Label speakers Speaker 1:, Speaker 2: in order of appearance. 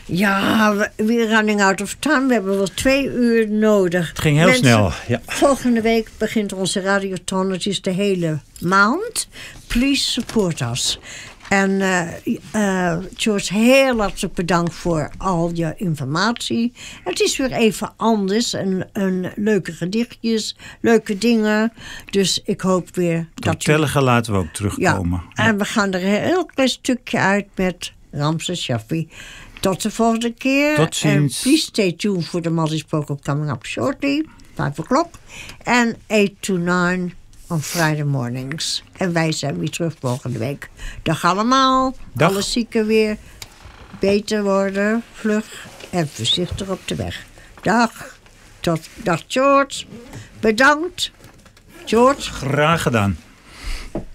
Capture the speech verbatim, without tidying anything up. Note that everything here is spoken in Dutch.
Speaker 1: Ja, we're running out of time. We hebben wel twee uur nodig.
Speaker 2: Het ging heel
Speaker 1: Mensen,
Speaker 2: snel, ja.
Speaker 1: Volgende week begint onze radioton. Het is de hele maand. Please support us. En uh, uh, George, heel hartelijk bedankt voor al je informatie. Het is weer even anders. En, en leuke gedichtjes, leuke dingen. Dus ik hoop weer dat...
Speaker 2: Dat tellige laten we ook terugkomen.
Speaker 1: Ja, en we gaan er een heel klein stukje uit met Ramses Shaffi. Tot de volgende keer.
Speaker 2: Tot ziens.
Speaker 1: En please stay tuned for the multi-spoken coming up shortly. Five o'clock. En eight to nine on Friday mornings. En wij zijn weer terug volgende week. Dag allemaal.
Speaker 2: Dag.
Speaker 1: Alle zieken weer beter worden. Vlug en voorzichtig op de weg. Dag. Tot, dag George. Bedankt. George.
Speaker 2: Graag gedaan.